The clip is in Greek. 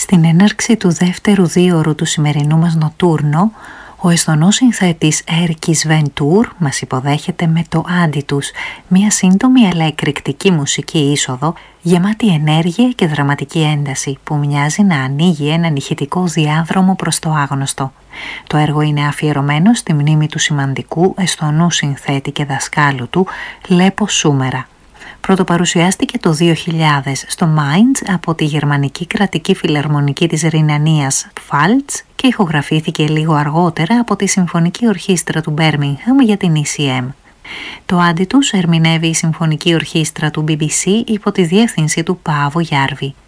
Στην έναρξη του δεύτερου δίωρου του σημερινού μας νοτούρνο, ο εσθονός συνθέτης Έρκης Βεντούρ μας υποδέχεται με το Άντιτους, μια σύντομη αλλά εκρηκτική μουσική είσοδο, γεμάτη ενέργεια και δραματική ένταση που μοιάζει να ανοίγει έναν ηχητικό διάδρομο προς το άγνωστο. Το έργο είναι αφιερωμένο στη μνήμη του σημαντικού εσθονού συνθέτη και δασκάλου του, Λέπο Σούμερα. Πρωτοπαρουσιάστηκε το 2000 στο Mainz από τη Γερμανική Κρατική Φιλαρμονική της Ρινανίας Pfalz και ηχογραφήθηκε λίγο αργότερα από τη Συμφωνική Ορχήστρα του Birmingham για την ECM. Το Άντιτους ερμηνεύει η Συμφωνική Ορχήστρα του BBC υπό τη διεύθυνση του Παύο Γιάρβη.